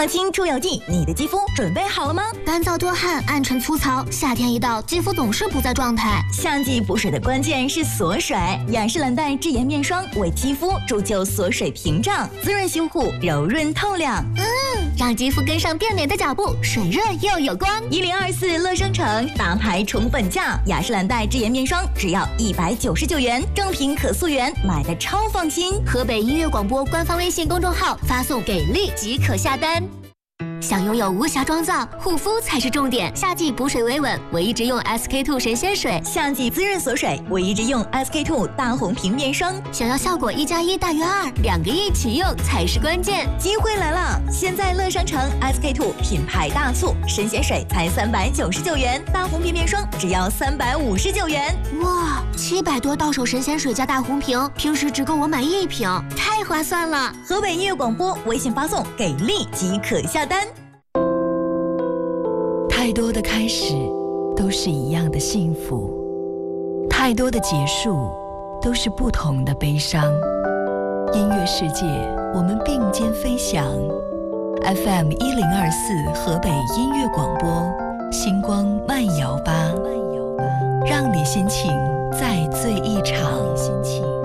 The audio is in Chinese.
抗菌出油剂，你的肌肤准备好了吗？ 干燥多汗、暗沉粗糙，夏天一到，肌肤总是不在状态。 夏季补水的关键是锁水，雅诗兰黛智妍面霜为肌肤铸就锁水屏障，滋润修护，柔润透亮。 让肌肤跟上变美的脚步，水润又有光。 1024乐生城大牌宠本价，雅诗兰黛智妍面霜只要199元，正品可溯源，买的超放心。 河北音乐广播官方微信公众号发送给力即可下单。想拥有无瑕妆造，护肤才是重点。夏季补水维稳，我一直用 SK-II 神仙水； 夏季滋润锁水，我一直用 SK-II 大红瓶面霜。 想要效果1+1大于2，两个一起用才是关键。 机会来了！现在乐商城 SK-II 品牌大促，神仙水才399元，大红瓶面霜只要359元。 哇，700多到手神仙水加大红瓶，平时只够我买1瓶，太划算了！ 河北音乐广播微信发送给力即可下单。 太多的开始都是一样的幸福，太多的结束都是不同的悲伤。音乐世界，我们并肩飞翔。FM 1024河北音乐广播